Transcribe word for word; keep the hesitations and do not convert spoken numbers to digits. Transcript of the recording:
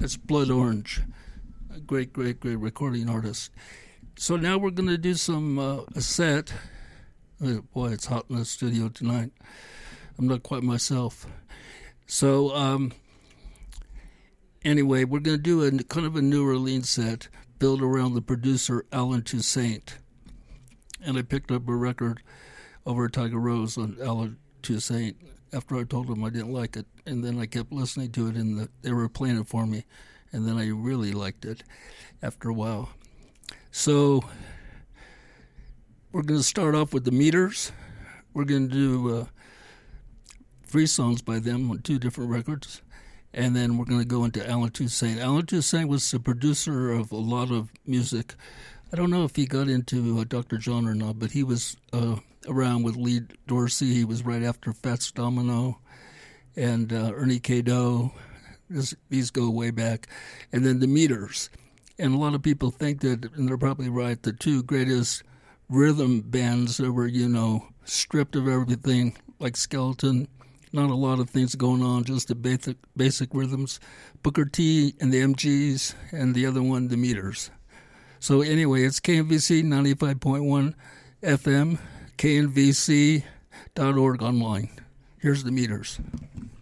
That's Blood Orange, a great, great, great recording artist. So now we're going to do some uh, a set. Uh, boy, it's hot in the studio tonight. I'm not quite myself. So um, anyway, we're going to do a kind of a New Orleans set built around the producer Alan Toussaint. And I picked up a record over at Tiger Rose on Alan Toussaint after I told them I didn't like it. And then I kept listening to it, and the, they were playing it for me. And then I really liked it after a while. So we're going to start off with the Meters. We're going to do uh, three songs by them on two different records. And then we're going to go into Alan Toussaint. Alan Toussaint was the producer of a lot of music. I don't know if he got into uh, Doctor John or not, but he was uh, around with Lee Dorsey. He was right after Fats Domino and uh, Ernie K-Doe. This, these go way back. And then the Meters. And a lot of people think that, and they're probably right, the two greatest rhythm bands that were, you know, stripped of everything, like Skeleton, not a lot of things going on, just the basic basic rhythms. Booker T and the M Gs, and the other one, the Meters. So anyway, it's K N V C ninety-five point one F M, K N V C dot org online. Here's the Meters.